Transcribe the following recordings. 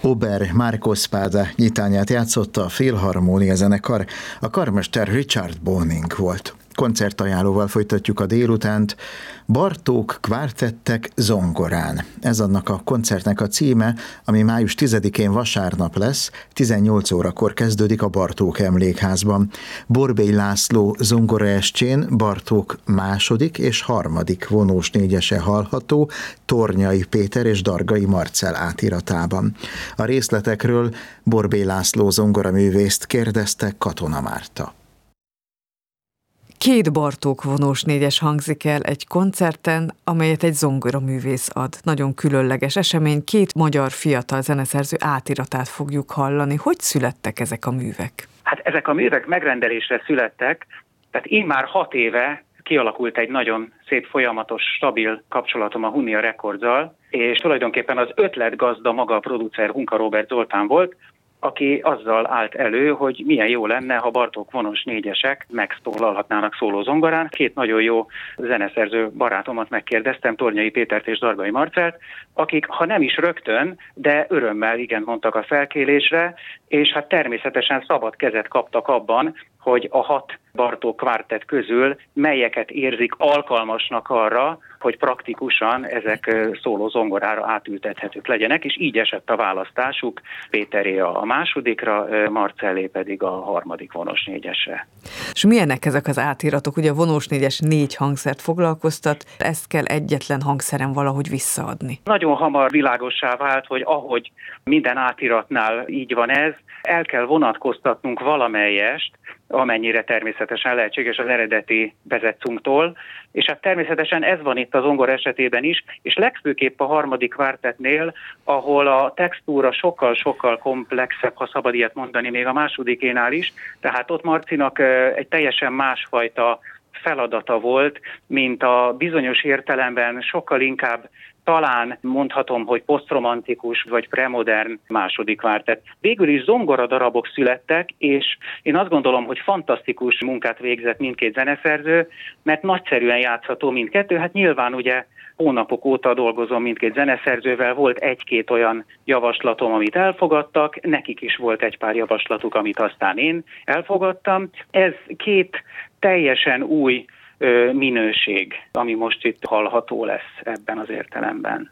Ober Marco Spada nyitányát játszotta a Filharmonia zenekar, a karmester Richard Boning volt. Koncertajánlóval folytatjuk a délutánt. Bartók kvártettek zongorán. Ez annak a koncertnek a címe, ami május 10-én vasárnap lesz, 18 órakor kezdődik a Bartók Emlékházban. Borbély László zongoraestjén Bartók második és harmadik vonós négyese hallható, Tornyai Péter és Dargai Marcell átiratában. A részletekről Borbély László zongoraművészt kérdezte Katona Márta. Két Bartók vonós négyes hangzik el egy koncerten, amelyet egy zongoraművész ad. Nagyon különleges esemény, két magyar fiatal zeneszerző átiratát fogjuk hallani. Hogy születtek ezek a művek? Hát ezek a művek megrendelésre születtek, tehát immár 6 éve kialakult egy nagyon szép, folyamatos, stabil kapcsolatom a Hunia Recordzal, és tulajdonképpen az ötletgazda maga a producer Hunka Róbert Zoltán volt, aki azzal állt elő, hogy milyen jó lenne, ha Bartók vonós négyesek megszólalhatnának szólózongorán. Két nagyon jó zeneszerző barátomat megkérdeztem, Tornyai Pétert és Dargai Marcellt, akik, ha nem is rögtön, de örömmel igent mondtak a felkérésre, és hát természetesen szabad kezet kaptak abban, hogy a 6 Bartók kvártett közül melyeket érzik alkalmasnak arra, hogy praktikusan ezek szólózongorára átültethetők legyenek, és így esett a választásuk, Péteré a másodikra, Marcellé pedig a harmadik vonós négyesre. És milyenek ezek az átiratok? Ugye a vonós négyes 4 hangszert foglalkoztat, ezt kell egyetlen hangszeren valahogy visszaadni. Nagyon hamar világossá vált, hogy ahogy minden átiratnál így van ez, el kell vonatkoztatnunk valamelyest, amennyire természetesen lehetséges az eredeti bezetszunktól, és hát természetesen ez van itt a zongora esetében is, és legfőképp a harmadik kvártettnél, ahol a textúra sokkal-sokkal komplexebb, ha szabad ilyet mondani, még a másodikénál is, tehát ott Marcinak egy teljesen másfajta feladata volt, mint a bizonyos értelemben sokkal inkább talán mondhatom, hogy posztromantikus vagy premodern második kvártett. Végül is zongoradarabok születtek, és én azt gondolom, hogy fantasztikus munkát végzett mindkét zeneszerző, mert nagyszerűen játszható mindkettő. Hát nyilván ugye hónapok óta dolgozom mindkét zeneszerzővel, volt egy-két olyan javaslatom, amit elfogadtak, nekik is volt egy pár javaslatuk, amit aztán én elfogadtam. Ez két teljesen új minőség, ami most itt hallható lesz ebben az értelemben.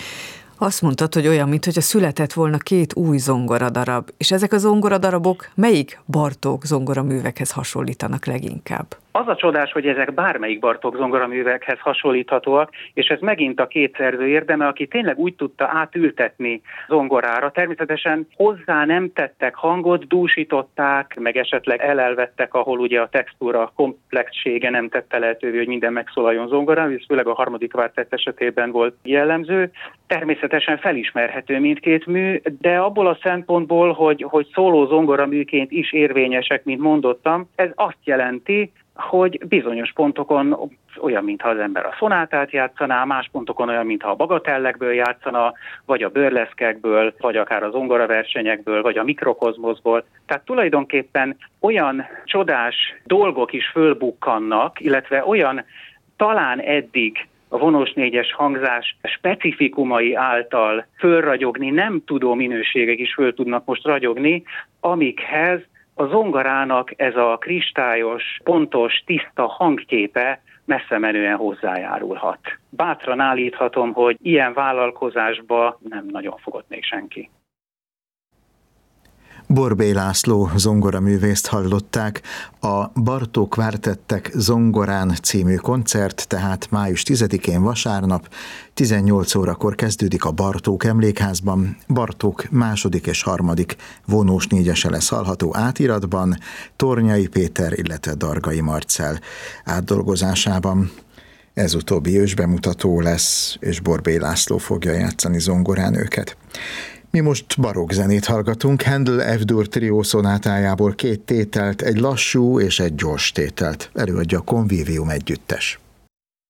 Azt mondtad, hogy olyan, mintha született volna 2 új zongoradarab, és ezek a zongoradarabok melyik Bartók zongoraművekhez hasonlítanak leginkább? Az a csodás, hogy ezek bármelyik Bartók zongoraművekhez hasonlíthatóak, és ez megint a két szerző érdeme, aki tényleg úgy tudta átültetni zongorára. Természetesen hozzá nem tettek hangot, dúsították, meg esetleg elelvettek, ahol ugye a textúra komplexsége nem tette lehetővé, hogy minden megszólaljon zongorán, és főleg a harmadik kvártett esetében volt jellemző. Természetesen felismerhető mindkét mű, de abból a szempontból, hogy szóló zongoraműként is érvényesek, mint mondottam, ez azt jelenti, hogy bizonyos pontokon olyan, mintha az ember a szonátát játszaná, más pontokon olyan, mintha a bagatellekből játszana, vagy a burleszkekből, vagy akár a zongoraversenyekből, vagy a mikrokozmoszból. Tehát tulajdonképpen olyan csodás dolgok is fölbukkannak, illetve olyan talán eddig a vonós négyes hangzás specifikumai által fölragyogni nem tudó minőségek is föl tudnak most ragyogni, amikhez a zongorának ez a kristályos, pontos, tiszta hangképe messze menően hozzájárulhat. Bátran állíthatom, hogy ilyen vállalkozásba nem nagyon fogott még senki. Borbély László zongoraművészt hallották. A Bartók kvártettek zongorán című koncert, tehát május 10-én vasárnap 18 órakor kezdődik a Bartók Emlékházban. Bartók második és harmadik vonós négyese lesz hallható átiratban, Tornyai Péter, illetve Dargai Marcell átdolgozásában. Ez utóbbi ősbemutató lesz, és Borbély László fogja játszani zongorán őket. Mi most barokk zenét hallgatunk, Handel F-dur trió szonátájából 2 tételt, egy lassú és egy gyors tételt. Előadja a Convivium együttes.